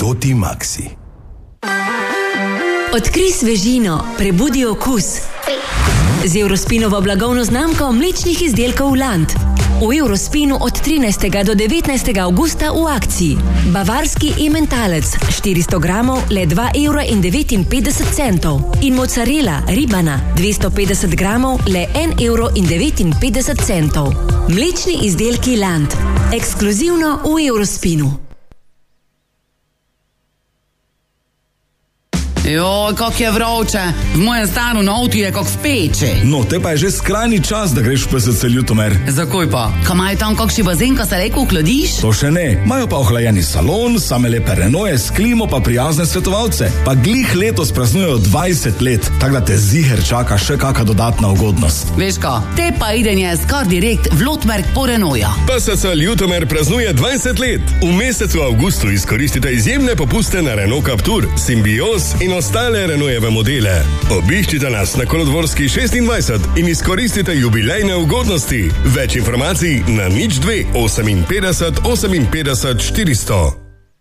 Toti Maxi. Odkrij svežino, prebudi okus. Z Eurospinovo blagovno znamko mlečnih izdelkov Land. V Eurospinu od 13. do 19. avgusta v akciji. Bavarski ementalec 400 gramov le 2,59 €. In mozzarella ribana 250 gramov le 1,59 €. Mlečni izdelki Land. Ekskluzivno v Eurospinu. Joj, kak je vroče. V mojem stanu na avtu je kak v peči. No, te pa je že skrajni čas, da greš v PSC Ljutomer. Zakaj pa? Ka imajo tam kakšni bazen, ka se lejko ohladiš? To še ne. Imajo pa ohlajeni salon, same lepe renoje, s klimo pa prijazne svetovalce. Pa glih letos praznujejo 20 let, tako da te ziher čaka še kaka dodatna ugodnost. Veš ka, te pa idenje skar direkt v Lotmerk po renoja. PSC Ljutomer praznuje 20 let. V mesecu avgustu izkoristite izjemne popuste na Renault Captur, Symbios in ostale Renaultove modele. Obiščite nas na Kolodvorski 26 in izkoristite jubilejne ugodnosti. Več informacij na 02 58 58 400.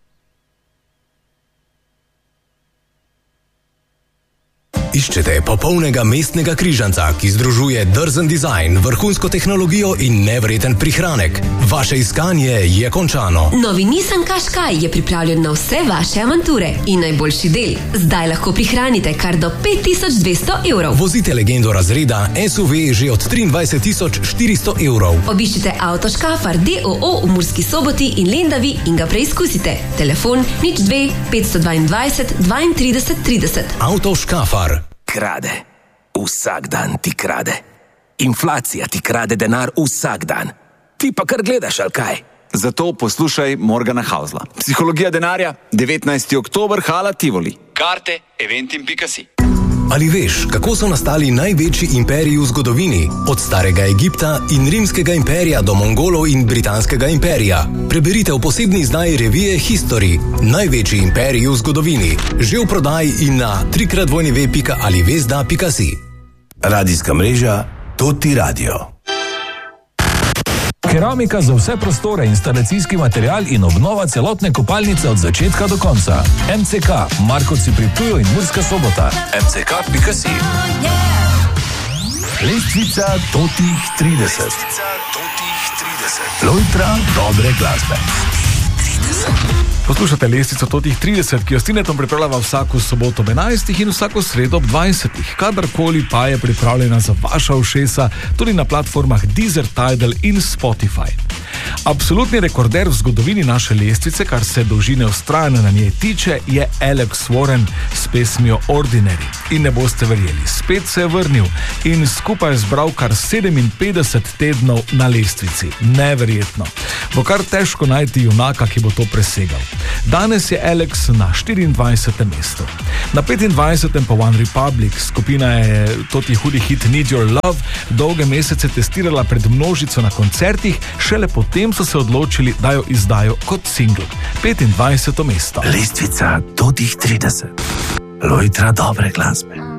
Iščete popolnega mestnega križanca, ki združuje drzen dizajn, vrhunsko tehnologijo in nevreten prihranek. Vaše iskanje je končano. Novi Nissan Qashqai je pripravljen na vse vaše avanture. In najboljši del, zdaj lahko prihranite kar do 5200 €. Vozite legendo razreda SUV že od 23 400 €. Obiščite Avto Škafar d.o.o. v Murski Soboti in Lendavi in ga preizkusite. Telefon 02 522 32 30. Avto Škafar. Krade. Vsak dan ti krade. Inflacija ti krade denar vsak dan. Ti pa kar gledaš, ali kaj? Zato poslušaj Morgana Hausla. Psihologija denarja, 19. oktober, Hala Tivoli. Karte eventim.si. Ali veš, kako so nastali največji imperiji v zgodovini? Od starega Egipta in rimskega imperija do Mongolov in britanskega imperija. Preberite v posebni izdaji revije History. Največji imperiji v zgodovini. Že v prodaji in na www.alivesda.si. Radijska mreža Toti Radio. Keramika za vse prostore, instalacijski material in obnova celotne kopalnice od začetka do konca. MCK, Markovci pri Ptuju in Murska Sobota. mck.si. Lestvica Totih 30. Lojtra dobre glasbe. Poslušate lestvico Totih 30, ki jo s Tinetom pripravljava vsako soboto ob 11 in vsako sredo ob 20. Kadarkoli pa je pripravljena za vaša ušesa, tudi na platformah Deezer, Tidal in Spotify. Absolutni rekorder v zgodovini naše lestvice, kar se dolžine vztrajanja na njej tiče, je Alex Warren s pesmijo Ordinary. In ne boste verjeli, spet se je vrnil in skupaj zbral kar 57 tednov na lestvici. Neverjetno. Bo kar težko najti junaka, ki bo to presegal. Danes je Alex na 24. mestu. Na 25. pa One Republic, skupina je toti hudi hit Need Your Love dolge mesece testirala pred množico na koncertih, šele potem so se odločili, da jo izdajo kot singl. 25. mesto. Lestvica Totih 30. Lojtra dobre glasbe.